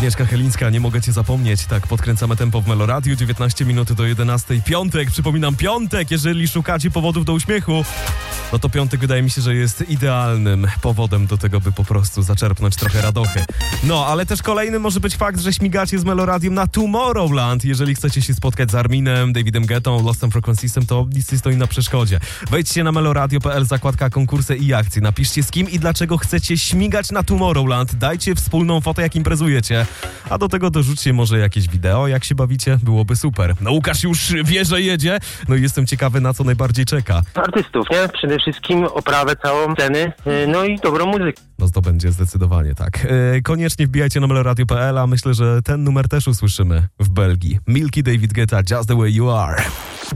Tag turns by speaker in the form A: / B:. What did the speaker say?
A: Agnieszka Chylińska, nie mogę cię zapomnieć. Tak, podkręcamy tempo w Meloradiu, 19 minut do 11. Piątek, przypominam, piątek, jeżeli szukacie powodów do uśmiechu, no to piątek wydaje mi się, że jest idealnym powodem do tego, by po prostu zaczerpnąć trochę radochy. No, ale też kolejny może być fakt, że śmigacie z Meloradiem na Tomorrowland. Jeżeli chcecie się spotkać z Arminem, Davidem Guettą, Lost and Frequencysem, to nic nie stoi na przeszkodzie. Wejdźcie na meloradio.pl, zakładka konkursy i akcje. Napiszcie, z kim i dlaczego chcecie śmigać na Tomorrowland. Dajcie wspólną fotę, jak imprezujecie. A do tego dorzućcie może jakieś wideo, jak się bawicie. Byłoby super. No, Łukasz już wie, że jedzie. No i jestem ciekawy, na co najbardziej czeka.
B: Artystów, nie? Przede wszystkim oprawę całą sceny, no i dobrą muzykę.
A: No to będzie zdecydowanie tak. Koniecznie wbijajcie na meloradio.pl, a myślę, że ten numer też usłyszymy w Belgii. Milky, David Guetta, Just the Way You Are.